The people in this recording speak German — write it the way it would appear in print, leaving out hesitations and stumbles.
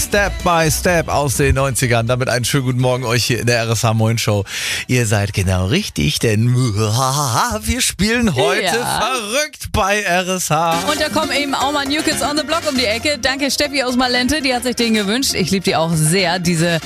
Step by Step aus den 90ern. Damit einen schönen guten Morgen euch hier in der RSH Moin Show. Ihr seid genau richtig, denn wir spielen heute verrückt bei RSH. Und da kommen eben auch mal New Kids on the Block um die Ecke. Danke Steffi aus Malente, die hat sich den gewünscht. Ich liebe die auch sehr, diese